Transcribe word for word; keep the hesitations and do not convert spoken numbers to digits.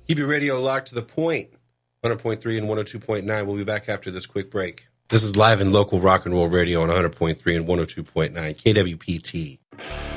Keep your radio locked to the point. one hundred point three and one oh two point nine. We'll be back after this quick break. This is live and local rock and roll radio on one hundred point three and one oh two point nine K W P T.